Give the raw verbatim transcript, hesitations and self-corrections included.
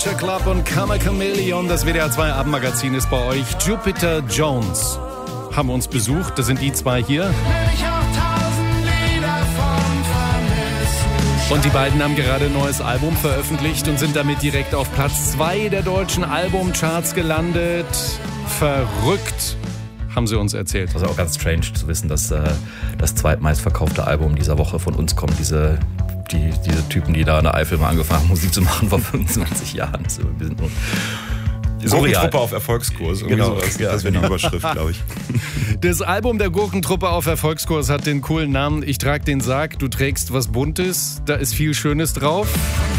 Club und Karma Chameleon, das W D R zwei Abendmagazin ist bei euch. Jupiter Jones haben uns besucht, das sind die zwei hier. Und die beiden haben gerade ein neues Album veröffentlicht und sind damit direkt auf Platz zwei der deutschen Albumcharts gelandet. Verrückt, haben sie uns erzählt. Also auch ganz strange zu wissen, dass äh, das zweitmeistverkaufte Album dieser Woche von uns kommt. Diese, die, diese Typen, die da in der Eifel mal angefangen haben, Musik zu machen vor fünfundzwanzig Jahren. So, wir sind nur Gurkentruppe auf Erfolgskurs. Genau. Sowas. Ja, das wäre die Überschrift, glaube ich. Das Album der Gurkentruppe auf Erfolgskurs hat den coolen Namen Ich trag den Sarg, du trägst was Buntes. Da ist viel Schönes drauf.